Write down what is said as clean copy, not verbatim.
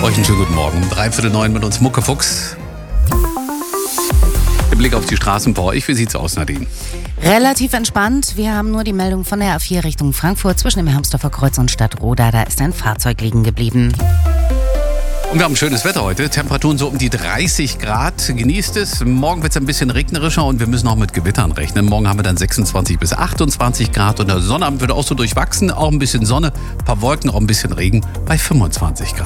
Euch einen schönen guten Morgen. 8:45 mit uns Muckefuchs. Der Blick auf die Straßen bei euch. Wie sieht's aus, Nadine? Relativ entspannt. Wir haben nur die Meldung von der A4 Richtung Frankfurt zwischen dem Hermsdorfer Kreuz und Stadtroda. Da ist ein Fahrzeug liegen geblieben. Und wir haben schönes Wetter heute. Temperaturen so um die 30 Grad. Genießt es. Morgen wird es ein bisschen regnerischer und wir müssen auch mit Gewittern rechnen. Morgen haben wir dann 26 bis 28 Grad und der Sonnabend wird auch so durchwachsen. Auch ein bisschen Sonne, ein paar Wolken, auch ein bisschen Regen bei 25 Grad.